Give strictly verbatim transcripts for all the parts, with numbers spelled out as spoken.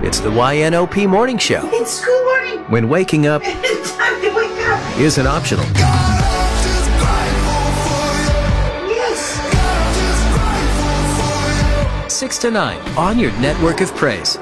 It's the Y N O P Morning Show. It's school morning. When waking up It's time to wake up. isn't optional. Yes. six to nine on your network of praise.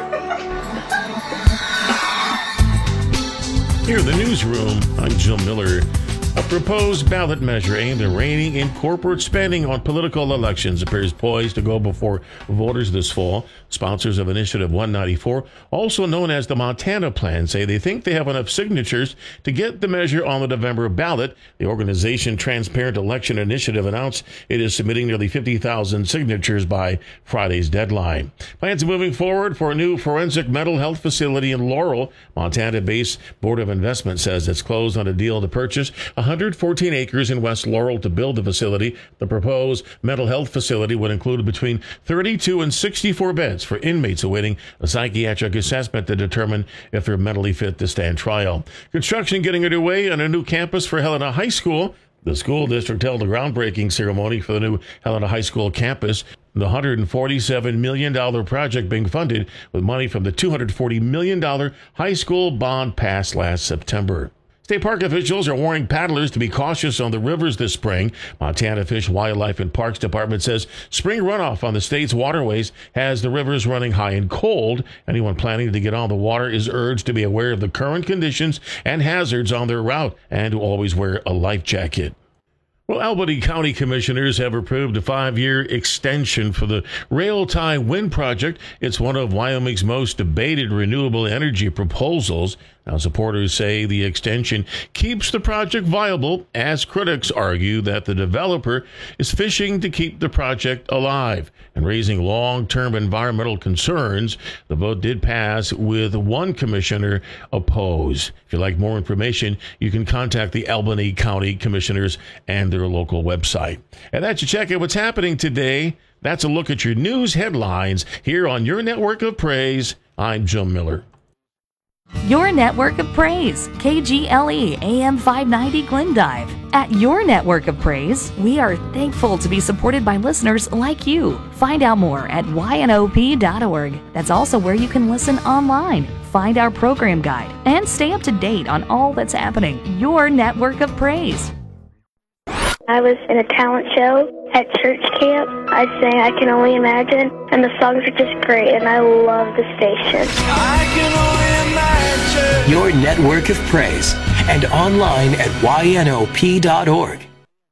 Here in the newsroom, I'm Joe Miller. A proposed ballot measure aimed at reining in corporate spending on political elections appears poised to go before voters this fall. Sponsors of Initiative one ninety-four, also known as the Montana Plan, say they think they have enough signatures to get the measure on the November ballot. The organization Transparent Election Initiative announced it is submitting nearly fifty thousand signatures by Friday's deadline. Plans moving forward for a new forensic mental health facility in Laurel. Montana-based Board of Investment says it's closed on a deal to purchase one hundred fourteen acres in West Laurel to build the facility. The proposed mental health facility would include between thirty-two and sixty-four beds for inmates awaiting a psychiatric assessment to determine if they're mentally fit to stand trial. Construction getting underway on a new campus for Helena High School. The school district held a groundbreaking ceremony for the new Helena High School campus. The one hundred forty-seven million dollars project being funded with money from the two hundred forty million dollars high school bond passed last September. State park officials are warning paddlers to be cautious on the rivers this spring. Montana Fish, Wildlife, and Parks Department says spring runoff on the state's waterways has the rivers running high and cold. Anyone planning to get on the water is urged to be aware of the current conditions and hazards on their route and to always wear a life jacket. Well, Albany County Commissioners have approved a five-year extension for the Rail Tie Wind Project. It's one of Wyoming's most debated renewable energy proposals. Now, supporters say the extension keeps the project viable, as critics argue that the developer is fishing to keep the project alive and raising long-term environmental concerns. The vote did pass with one commissioner opposed. If you'd like more information, you can contact the Albany County Commissioners and their local website. And that's your check at what's happening today. That's a look at your news headlines here on your network of praise. I'm Joe Miller. Your network of praise, K G L E A M five ninety Glendive. At your network of praise, we are thankful to be supported by listeners like you. Find out more at Y N O P dot org. That's also where you can listen online, find our program guide, and stay up to date on all that's happening. Your network of praise. I was in a talent show at church camp. I sang I Can Only Imagine, and the songs are just great, and I love the station. I can only imagine. Your network of praise and online at Y N O P dot org.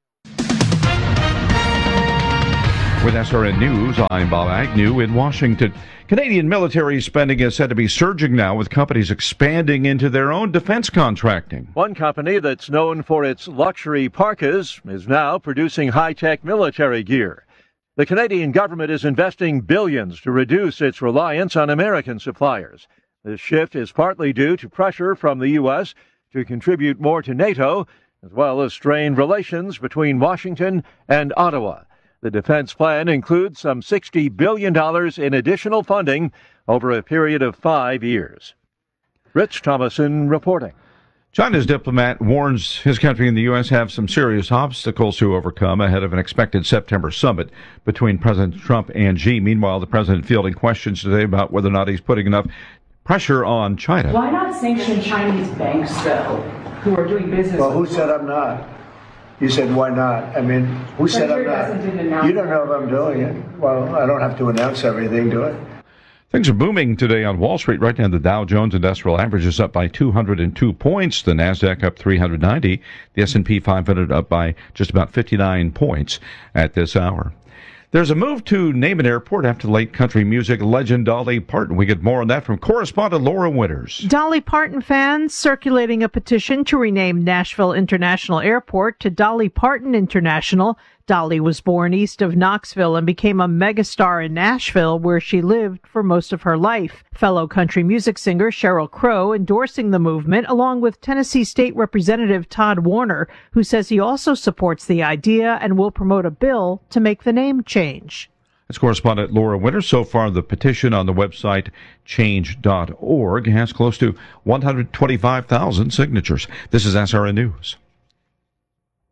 With S R N News, I'm Bob Agnew in Washington. Canadian military spending is said to be surging now, with companies expanding into their own defense contracting. One company that's known for its luxury parkas is now producing high-tech military gear. The Canadian government is investing billions to reduce its reliance on American suppliers. This shift is partly due to pressure from the U S to contribute more to NATO, as well as strained relations between Washington and Ottawa. The defense plan includes some sixty billion dollars in additional funding over a period of five years. Rich Thomason reporting. China's diplomat warns his country and the U S have some serious obstacles to overcome ahead of an expected September summit between President Trump and Xi. Meanwhile, the president fielding questions today about whether or not he's putting enough pressure on China. Why not sanction Chinese banks, though, who are doing business Well, who with said I'm not? You said, why not? I mean, who said I'm not? You don't know if I'm doing it. Well, I don't have to announce everything, do I? Things are booming today on Wall Street. Right now, the Dow Jones Industrial Average is up by two hundred two points. The NASDAQ up three hundred ninety. The S and P five hundred up by just about fifty-nine points at this hour. There's a move to name an airport after late country music legend Dolly Parton. We get more on that from correspondent Laura Winters. Dolly Parton fans circulating a petition to rename Nashville International Airport to Dolly Parton International. Dolly was born east of Knoxville and became a megastar in Nashville, where she lived for most of her life. Fellow country music singer Sheryl Crow endorsing the movement, along with Tennessee State Representative Todd Warner, who says he also supports the idea and will promote a bill to make the name change. That's correspondent Laura Winters. So far, the petition on the website change dot org has close to one hundred twenty-five thousand signatures. This is S R N News.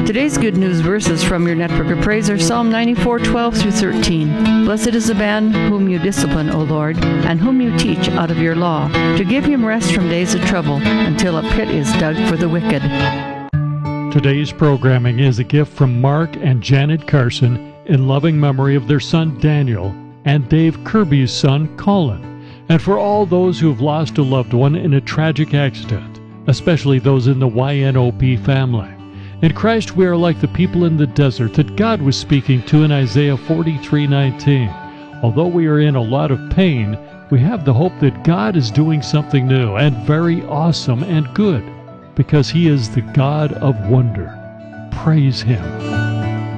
Today's good news verses from your network of praise are Psalm ninety-four, twelve through thirteen. Blessed is the man whom you discipline, O Lord, and whom you teach out of your law, to give him rest from days of trouble, until a pit is dug for the wicked. Today's programming is a gift from Mark and Janet Carson in loving memory of their son Daniel and Dave Kirby's son Colin, and for all those who have lost a loved one in a tragic accident, especially those in the Y N O P family. In Christ we are like the people in the desert that God was speaking to in Isaiah forty-three nineteen. Although we are in a lot of pain, we have the hope that God is doing something new and very awesome and good, because He is the God of wonder. Praise Him.